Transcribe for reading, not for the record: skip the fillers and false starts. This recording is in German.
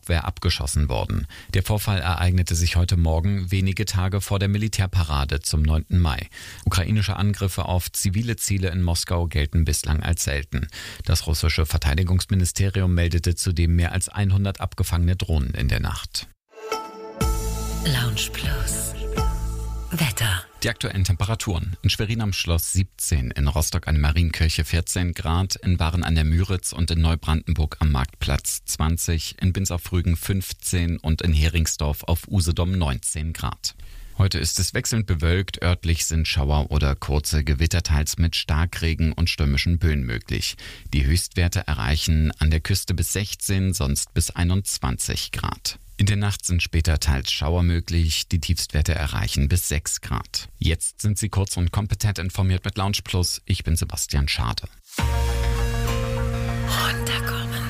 Luftwaffe abgeschossen worden. Der Vorfall ereignete sich heute Morgen, wenige Tage vor der Militärparade zum 9. Mai. Ukrainische Angriffe auf zivile Ziele in Moskau gelten bislang als selten. Das russische Verteidigungsministerium meldete zudem mehr als 100 abgefangene Drohnen in der Nacht. Lounge Plus. Wetter. Die aktuellen Temperaturen. In Schwerin am Schloss 17, in Rostock an der Marienkirche 14 Grad, in Waren an der Müritz und in Neubrandenburg am Marktplatz 20, in Binz auf Rügen 15 und in Heringsdorf auf Usedom 19 Grad. Heute ist es wechselnd bewölkt, örtlich sind Schauer oder kurze Gewitter teils mit Starkregen und stürmischen Böen möglich. Die Höchstwerte erreichen an der Küste bis 16, sonst bis 21 Grad. In der Nacht sind später teils Schauer möglich, die Tiefstwerte erreichen bis 6 Grad. Jetzt sind Sie kurz und kompetent informiert mit Lounge Plus. Ich bin Sebastian Schade. Runterkommen.